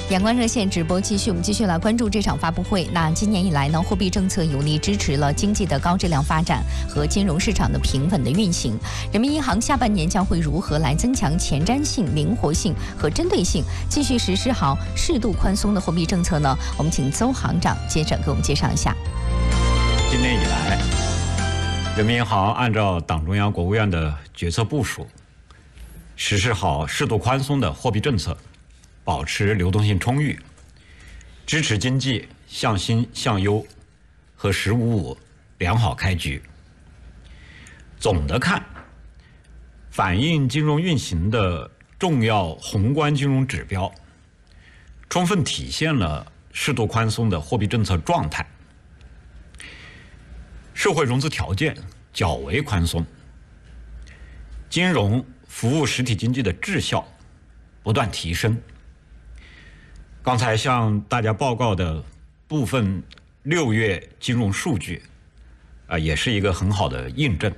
阳光热线直播继续，我们继续来关注这场发布会。那今年以来呢，货币政策有力支持了经济的高质量发展和金融市场的平稳的运行。人民银行下半年将会如何来增强前瞻性、灵活性和针对性，继续实施好适度宽松的货币政策呢？我们请邹行长接着给我们介绍一下。 今年以来，人民银行按照党中央、国务院的决策部署，实施好适度宽松的货币政策，保持流动性充裕，支持经济向新向优和“十五五”良好开局。总的看，反映金融运行的重要宏观金融指标，充分体现了适度宽松的货币政策状态。社会融资条件较为宽松，金融服务实体经济的质效不断提升。刚才向大家报告的部分6月金融数据，也是一个很好的印证。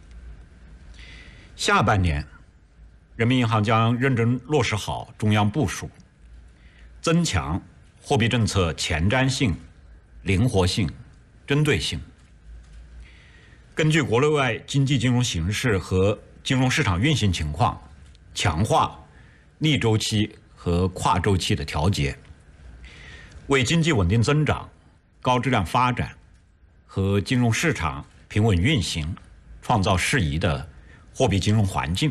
下半年，人民银行将认真落实好中央部署，增强货币政策前瞻性、灵活性、针对性。根据国内外经济金融形势和金融市场运行情况，强化逆周期和跨周期的调节，为经济稳定增长、高质量发展和金融市场平稳运行创造适宜的货币金融环境。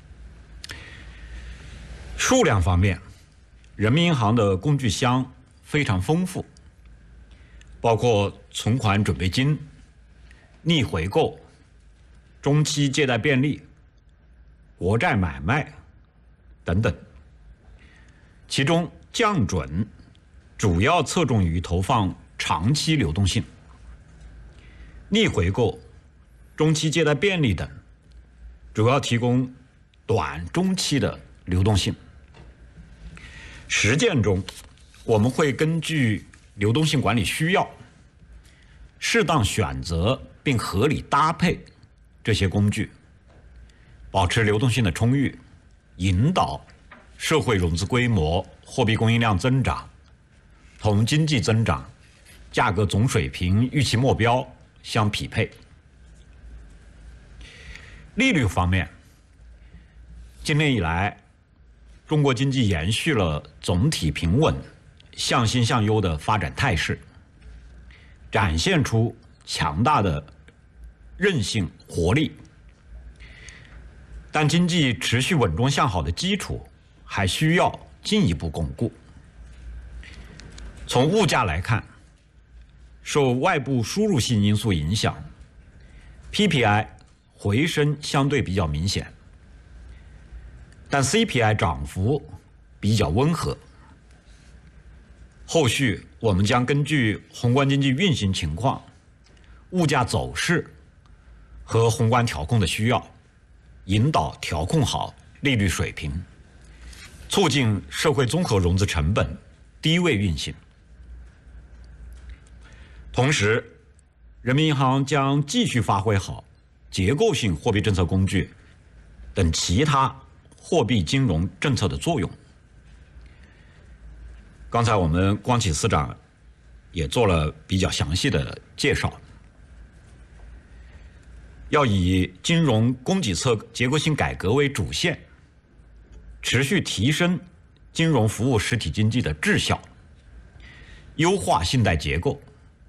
数量方面，人民银行的工具箱非常丰富，包括存款准备金、逆回购、中期借贷便利、国债买卖等等。其中降准主要侧重于投放长期流动性，逆回购、中期借贷便利等主要提供短中期的流动性。实践中，我们会根据流动性管理需要，适当选择并合理搭配这些工具，保持流动性的充裕，引导社会融资规模、货币供应量增长同经济增长、价格总水平预期目标相匹配。利率方面，今年以来，中国经济延续了总体平稳、向新向优的发展态势，展现出强大的韧性活力。但经济持续稳中向好的基础还需要进一步巩固。从物价来看，受外部输入性因素影响， PPI 回升相对比较明显，但 CPI 涨幅比较温和。后续我们将根据宏观经济运行情况、物价走势和宏观调控的需要，引导调控好利率水平，促进社会综合融资成本低位运行。同时，人民银行将继续发挥好结构性货币政策工具等其他货币金融政策的作用。刚才我们光启司长也做了比较详细的介绍，要以金融供给侧结构性改革为主线，持续提升金融服务实体经济的质效，优化信贷结构。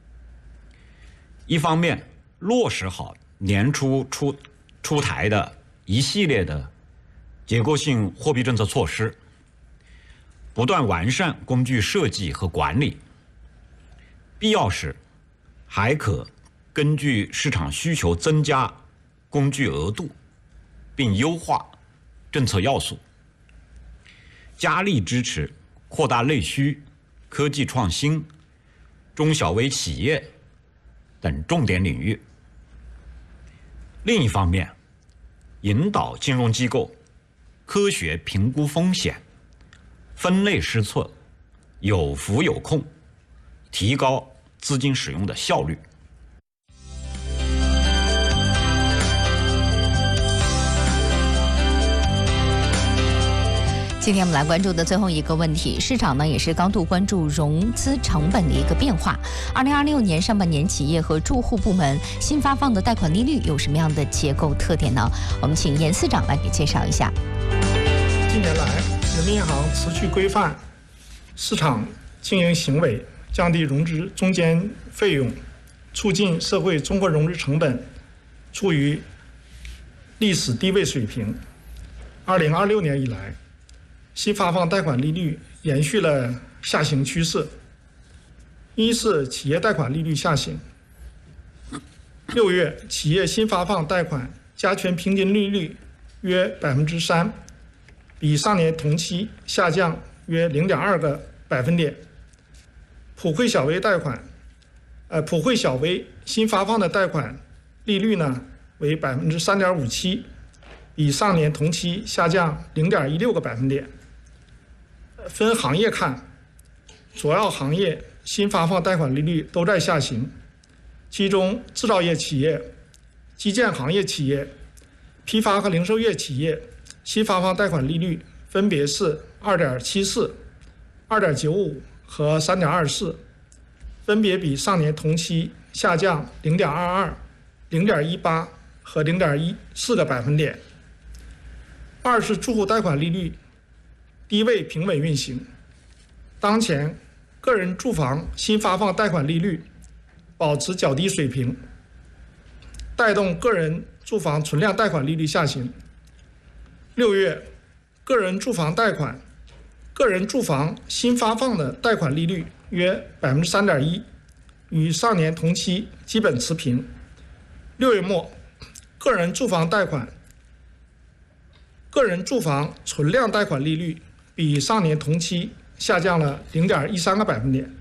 一方面落实好年初出台的一系列的结构性货币政策措施，不断完善工具设计和管理，必要时还可根据市场需求增加工具额度，并优化政策要素，加力支持扩大内需、科技创新、中小微企业等重点领域。另一方面，引导金融机构科学评估风险，分类施策，有伏有控，提高资金使用的效率。 继今天我们来关注的最后一个问题，市场呢也是高度关注融资成本的一个变化。2026年上半年，企业和住户部门新发放的贷款利率有什么样的结构特点呢？我们请严司长来给介绍一下。 近年来，人民银行持续规范市场经营行为，降低融资中间费用，促进社会综合融资成本处于历史低位水平。2026年以来，新发放贷款利率延续了下行趋势。一是企业贷款利率下行，6月企业新发放贷款加权平均利率约3%，比上年同期下降约0.2个百分点。普惠小微新发放的贷款利率呢为3.57%，比上年同期下降0.16个百分点。分行业看，主要行业新发放贷款利率都在下行，其中制造业企业、基建行业企业、批发和零售业企业新发放贷款利率分别是2.74%、2.95%和3.24%，分别比上年同期下降0.22%、0.18%和0.14个百分点。二是住户贷款利率低位平稳运行，当前个人住房新发放贷款利率保持较低水平，带动个人住房存量贷款利率下行。6月，个人住房新发放的贷款利率约3.1%，与上年同期基本持平。6月末，个人住房存量贷款利率比上年同期下降了0.13个百分点。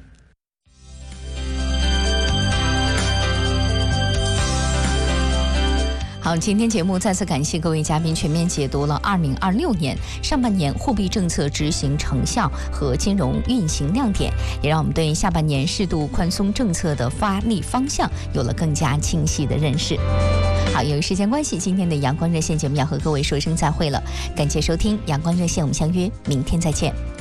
好，今天节目再次感谢各位嘉宾全面解读了2026年上半年货币政策执行成效和金融运行亮点，也让我们对下半年适度宽松政策的发力方向有了更加清晰的认识。好，由于时间关系，今天的阳光热线节目要和各位说声再会了，感谢收听阳光热线，我们相约明天再见。